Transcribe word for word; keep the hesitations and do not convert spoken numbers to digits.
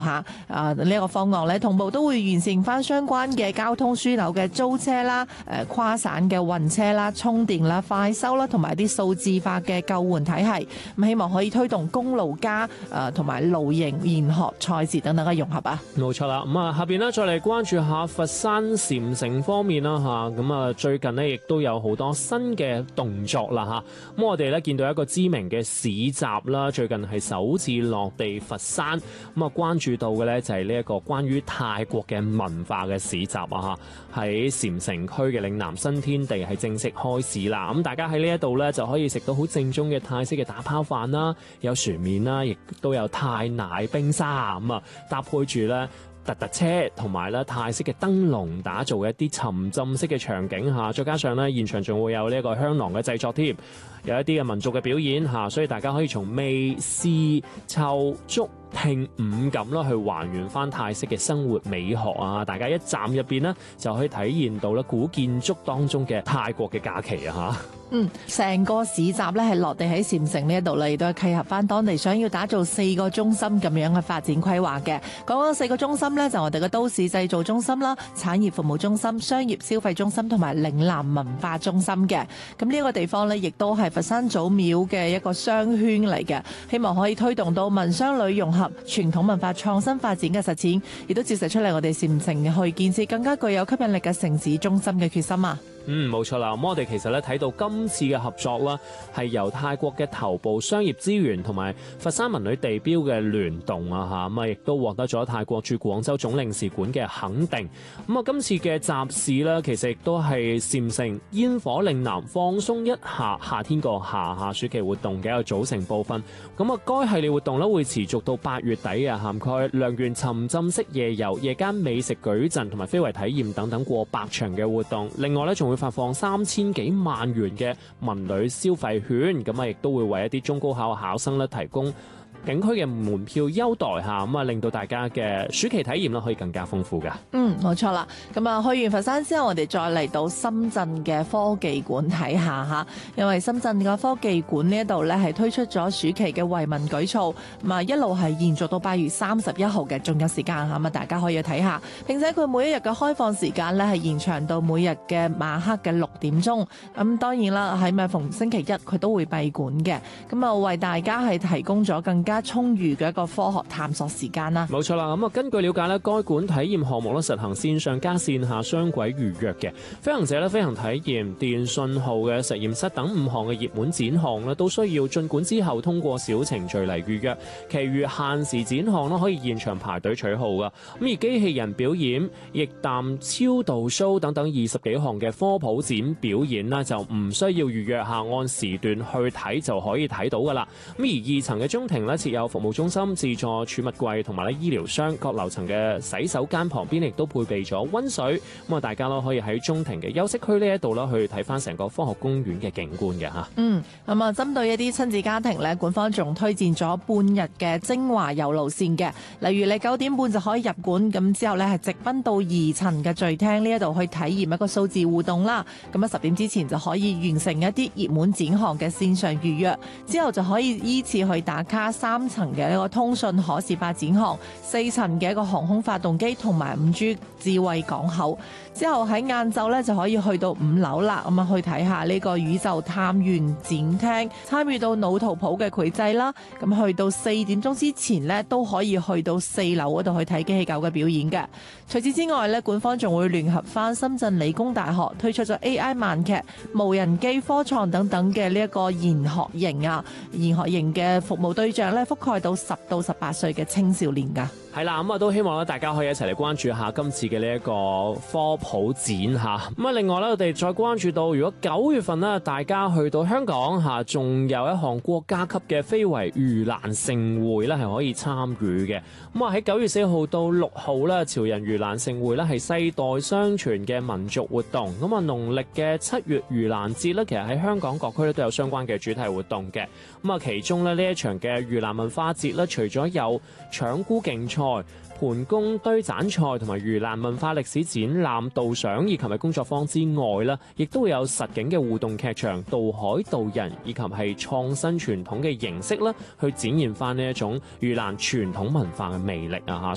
嚇啊呢一個方案咧，同步都會完善翻相關嘅交通樞紐嘅租車啦、誒跨省嘅運車啦、充電啦、快收啦，同埋啲數字化嘅救援體系。咁希望可以推動公路加誒同埋露營研學賽事等等嘅融合啊。 冇錯啦，咁啊下邊呢，再嚟關注下佛山禪城方面啦嚇，咁啊最近呢，亦都有好多新嘅動作啦嚇。咁我哋咧見到一個知名嘅市集啦，最近係首次落地佛山，咁啊關注到嘅咧就係呢一個關於泰國嘅文化嘅市集啊嚇，喺禪城區嘅嶺南新天地係正式開市啦。咁大家喺呢一度咧就可以食到好正宗嘅泰式嘅打拋飯啦，有船麵啦，亦都有泰奶冰沙咁啊，搭配住咧突突車同埋咧泰式嘅燈籠打造嘅一啲沉浸式嘅場景嚇，再加上咧現場仲會有呢一個香囊嘅製作添，有一啲嘅民族嘅表演嚇，所以大家可以從味試嗅觸聽五感啦，去還原翻泰式嘅生活美學啊！大家一站入邊呢，就可以體驗到咧古建築當中嘅泰國嘅假期啊！嚇， 嗯，成個市集咧係落地喺禪城呢一度啦，亦都係契合翻當地想要打造四個中心咁樣嘅發展規劃嘅。講講四個中心呢，就我哋嘅都市製造中心啦、產業服務中心、商業消費中心同埋嶺南文化中心嘅。咁呢一個地方呢，亦都係佛山祖廟嘅一個商圈嚟嘅，希望可以推動到民商旅融合、傳統文化創新發展嘅實踐，亦都折射出嚟我哋禪城去建設更加具有吸引力嘅城市中心嘅決心啊！ 嗯，冇錯啦。咁我哋其實咧睇到今次嘅合作啦，係由泰國嘅頭部商業資源同埋佛山文旅地標嘅聯動啊嚇，咁啊亦都獲得咗泰國駐廣州總領事館嘅肯定。咁啊，今次嘅集市咧，其實亦都係禪城煙火嶺南放鬆一下夏天個夏夏暑期活動嘅一個組成部分。咁啊，該系列活動咧會持續到八月底啊，涵蓋良緣沉浸式夜遊、夜間美食矩陣同埋非遺體驗等等過百場嘅活動。另外咧，仲會發放三千幾萬元嘅文旅消費券，咁啊亦都會為一啲中高考考生咧提供景區嘅門票優待下，咁啊令到大家嘅暑期體驗咧可以更加豐富噶。 嗯，冇錯啦。咁啊，去完佛山之後，我哋再嚟到深圳嘅科技館睇下吓，因為深圳嘅科技館呢一度咧係推出咗暑期嘅惠民舉措，咁啊一路係延續到八月三十一號嘅，仲有時間吓，咁啊大家可以去睇下。並且佢每一日嘅開放時間咧係延長到每日嘅晚黑嘅六點鐘。咁當然啦，喺每逢星期一佢都會閉館嘅。咁啊為大家係提供咗更加充裕嘅一個科學探索時間啦。 冇錯啦，咁啊根據了解咧，該館體驗項目咧實行線上加線下雙軌預約嘅，飛行者咧飛行體驗、電信號嘅實驗室等五項嘅熱門展項咧，都需要進館之後通過小程序嚟預約，其餘限時展項咧可以現場排隊取號噶。咁而機器人表演、液氮超導 show 等等二十幾項嘅科普展表演咧，就唔需要預約下，按時段去睇就可以睇到噶啦。咁而二層嘅中庭咧設有服務中心、自助儲物櫃同埋咧醫療箱，各樓層嘅洗手間旁邊亦都配備咗溫水，咁啊大家咯可以喺中庭嘅休息區呢一度啦去睇翻成個科學公園嘅景觀嘅吓。 嗯，咁啊針對一啲親子家庭咧，館方仲推薦咗半日嘅精華遊路線嘅，例如你九點半就可以入館，咁之後咧係直奔到二層嘅聚廳呢一度去體驗一個數字互動啦。咁啊十點之前就可以完成一啲熱門展項嘅線上預約，之後就可以依次去打卡三層嘅一個通訊可視化展項，四層嘅一個航空發動機同埋五 G 智慧港口。之後喺晏晝咧就可以去到五樓啦，咁啊去睇下呢個宇宙探員展廳，參與到腦圖譜嘅繪製啦。咁去到四點鐘之前呢，都可以去到四樓嗰度去睇機器狗嘅表演嘅。除此之外咧，館方仲會聯合翻深圳理工大學推出咗 A I 慢劇、無人機科創等等嘅呢一個研學營啊，研學營嘅服務對象咧覆蓋到十到十八歲嘅青少年噶。 係啦，咁啊都希望咧大家可以一齊嚟關注下今次嘅呢一個科普展嚇。咁啊另外咧，我哋再關注到，如果九月份呢，大家去到香港嚇，仲有一項國家級嘅非遺盂蘭盛會咧係可以參與嘅。咁啊喺九月四號到六號咧，潮人盂蘭盛會咧係世代相傳嘅民族活動。咁啊農曆嘅七月盂蘭節咧，其實喺香港各區咧都有相關嘅主題活動嘅。咁啊其中咧呢一場嘅盂蘭文化節咧，除咗有搶孤競賽、盤公堆斬賽同埋盂蘭文化歷史展覽導賞以及係工作坊之外啦，亦都會有實景嘅互動劇場、渡海渡人以及係創新傳統嘅形式啦，去展現翻呢一種盂蘭傳統文化嘅魅力啊！嚇。